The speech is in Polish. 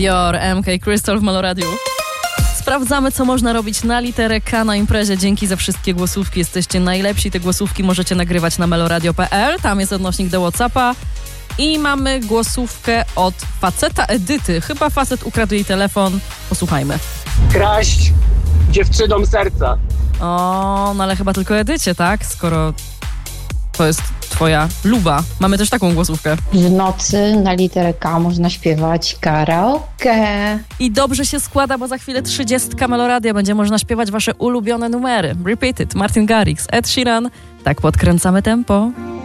Dior, MK, Crystal w Meloradiu. Sprawdzamy, co można robić na literę K na imprezie. Dzięki za wszystkie głosówki. Jesteście najlepsi. Te głosówki możecie nagrywać na meloradio.pl. Tam jest odnośnik do WhatsAppa. I mamy głosówkę od faceta Edyty. Chyba facet ukradł jej telefon. Posłuchajmy. Kraść dziewczynom serca. O, no ale chyba tylko Edycie, tak? Skoro to jest twoja luba. Mamy też taką głosówkę. W nocy na literę K można śpiewać karaoke. I dobrze się składa, bo za chwilę 30 Meloradia. Będzie można śpiewać wasze ulubione numery. Repeat it. Martin Garrix, Ed Sheeran. Tak podkręcamy tempo.